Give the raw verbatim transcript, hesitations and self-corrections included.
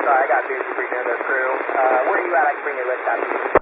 Sorry, I got busy bringing in their crew. Uh, where are you at? I can bring your list out to you.